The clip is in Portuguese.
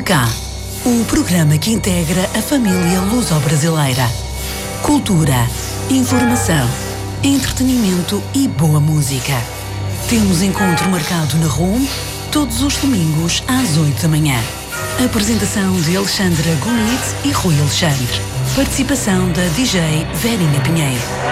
Cá, o programa que integra a família luso-brasileira. Cultura, informação, entretenimento e boa música. Temos encontro marcado na RUM todos os domingos às 8 da manhã. Apresentação de Alexandra Gonite e Rui Alexandre. Participação da DJ Verinha Pinheiro.